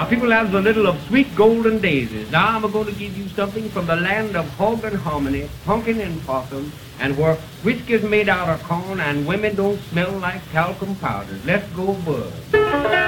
people have a little of sweet golden daisies. Now I'm going to give you something from the land of hog and hominy, pumpkin and possum, and where whiskey's made out of corn and women don't smell like talcum powder. Let's go, bud.